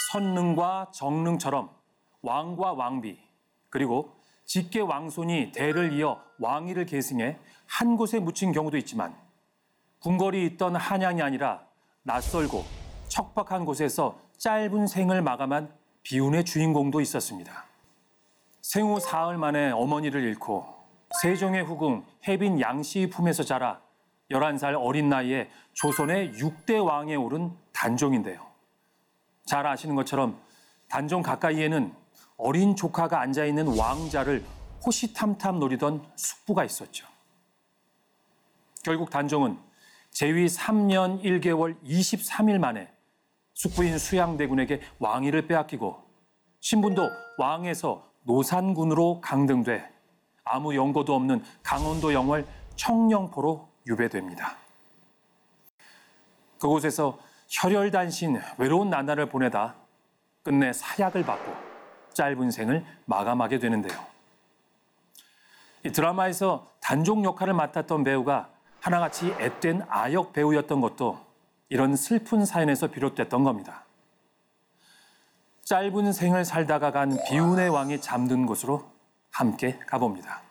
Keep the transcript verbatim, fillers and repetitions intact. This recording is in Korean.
선릉과 정릉처럼 왕과 왕비 그리고 직계 왕손이 대를 이어 왕위를 계승해 한 곳에 묻힌 경우도 있지만 궁궐이 있던 한양이 아니라 낯설고 척박한 곳에서 짧은 생을 마감한 비운의 주인공도 있었습니다. 생후 사흘 만에 어머니를 잃고 세종의 후궁 혜빈 양씨의 품에서 자라 열한 살 어린 나이에 조선의 육 대 왕에 오른 단종인데요. 잘 아시는 것처럼 단종 가까이에는 어린 조카가 앉아있는 왕자를 호시탐탐 노리던 숙부가 있었죠. 결국 단종은 재위 삼 년 일 개월 이십삼 일 만에 숙부인 수양대군에게 왕위를 빼앗기고 신분도 왕에서 노산군으로 강등돼 아무 연고도 없는 강원도 영월 청령포로 유배됩니다. 그곳에서 혈혈단신 외로운 나날을 보내다 끝내 사약을 받고 짧은 생을 마감하게 되는데요. 이 드라마에서 단종 역할을 맡았던 배우가 하나같이 앳된 아역 배우였던 것도 이런 슬픈 사연에서 비롯됐던 겁니다. 짧은 생을 살다가 간 비운의 왕이 잠든 곳으로 함께 가봅니다.